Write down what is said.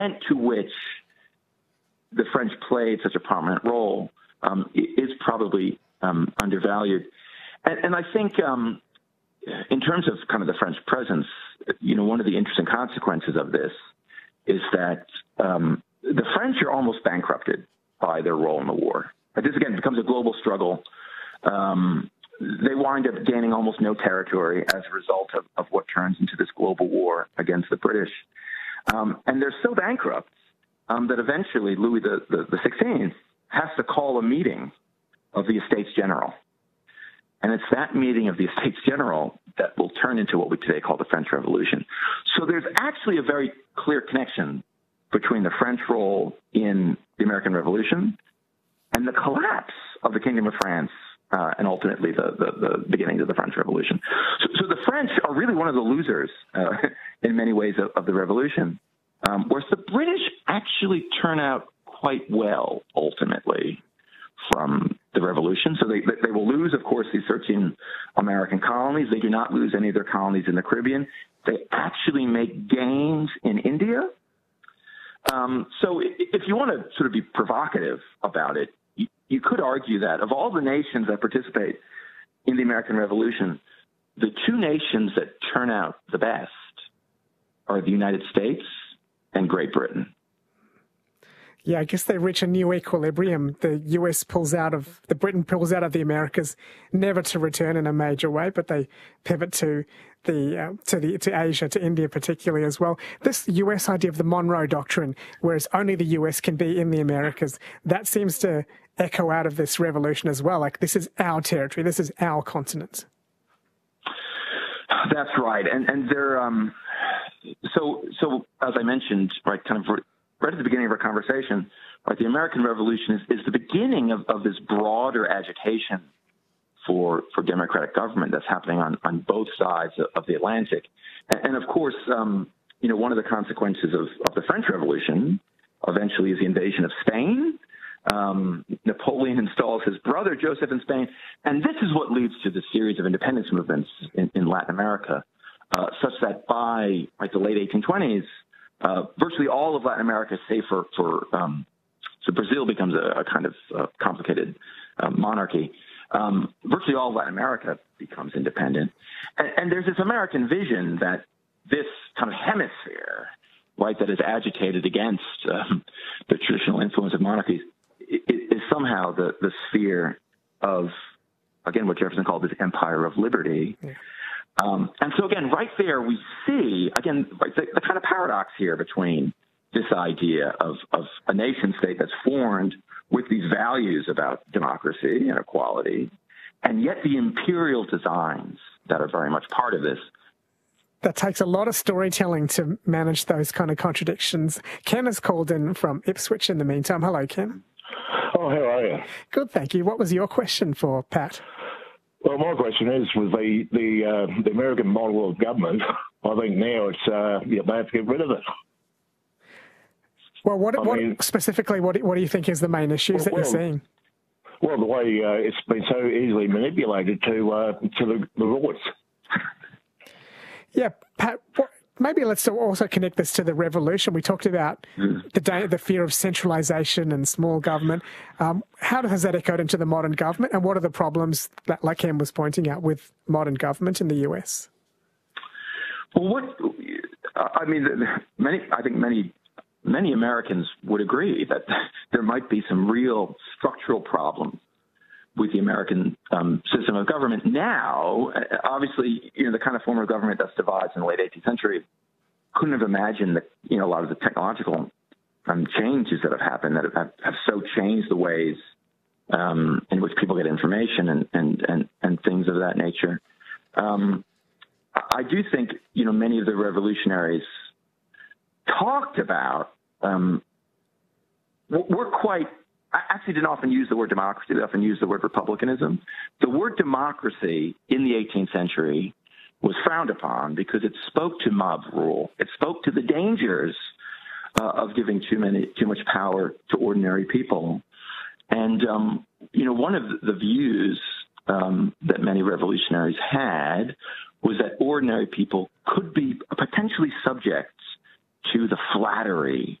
to which the French played such a prominent role is probably undervalued. And I think in terms of kind of the French presence, one of the interesting consequences of this is that the French are almost bankrupted by their role in the war. This, again, becomes a global struggle. They wind up gaining almost no territory as a result of what turns into this global war against the British. And they're so bankrupt that eventually Louis the 16th has to call a meeting of the Estates General. And it's that meeting of the Estates General that will turn into what we today call the French Revolution. So there's actually a very clear connection between the French role in the American Revolution and the collapse of the Kingdom of France and ultimately the beginnings of the French Revolution. So the French are really one of the losers in many ways of the Revolution, whereas the British actually turn out quite well ultimately from the Revolution. So they will lose, of course, these 13 American colonies. They do not lose any of their colonies in the Caribbean. They actually make gains in India. So if you want to sort of be provocative about it, you could argue that of all the nations that participate in the American Revolution, the two nations that turn out the best are the United States and Great Britain. Yeah, I guess they reach a new equilibrium. The Britain pulls out of the Americas, never to return in a major way, but they pivot to Asia, to India particularly as well. This US idea of the Monroe Doctrine, whereas only the US can be in the Americas, that seems to echo out of this revolution as well. Like, this is our territory, this is our continent. That's right, and they're so as I mentioned, right, kind of right at the beginning of our conversation, right, the American Revolution is the beginning of this broader agitation for democratic government that's happening on both sides of the Atlantic. And of course, one of the consequences of the French Revolution eventually is the invasion of Spain. Napoleon installs his brother Joseph in Spain, and this is what leads to the series of independence movements in Latin America, such that by the late 1820s, virtually all of Latin America, save for so Brazil becomes a kind of complicated monarchy. Virtually all of Latin America becomes independent. And there's this American vision that this kind of hemisphere, right, that is agitated against the traditional influence of monarchies is somehow the sphere of, again, what Jefferson called his empire of liberty. Yeah. And so, again, right there we see, again, right, the kind of paradox here between this idea of a nation-state that's formed with these values about democracy and equality, and yet the imperial designs that are very much part of this. That takes a lot of storytelling to manage those kind of contradictions. Ken has called in from Ipswich in the meantime. Hello, Ken. Oh, how are you? Good, thank you. What was your question for Pat? Well, my question is, with the American model of government, I think now it's you have to get rid of it. Well, specifically, what do you think is the main issues that you're seeing? Well, the way it's been so easily manipulated to the rulers. Yeah, Pat, maybe let's also connect this to the revolution. We talked about the fear of centralization and small government. How has that echoed into the modern government, and what are the problems that, like Ken was pointing out, with modern government in the US? Well, many Americans would agree that there might be some real structural problems with the American system of government now. Obviously, the kind of form of government that's devised in the late 18th century couldn't have imagined that, a lot of the technological changes that have happened that have so changed the ways in which people get information and things of that nature. I do think, many of the revolutionaries talked about, I actually didn't often use the word democracy. They often use the word republicanism. The word democracy in the 18th century was frowned upon because it spoke to mob rule. It spoke to the dangers of giving too much power to ordinary people. And, one of the views that many revolutionaries had was that ordinary people could be potentially subject to the flattery